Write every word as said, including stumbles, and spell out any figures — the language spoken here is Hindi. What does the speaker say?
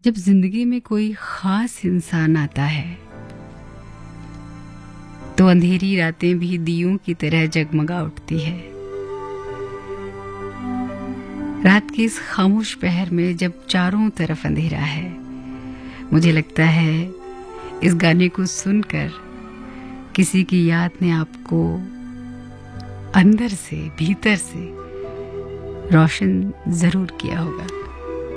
जब जिंदगी में कोई खास इंसान आता है तो अंधेरी रातें भी दियों की तरह जगमगा उठती है। रात के इस खामोश पहर में जब चारों तरफ अंधेरा है, मुझे लगता है इस गाने को सुनकर किसी की याद ने आपको अंदर से, भीतर से रोशन जरूर किया होगा।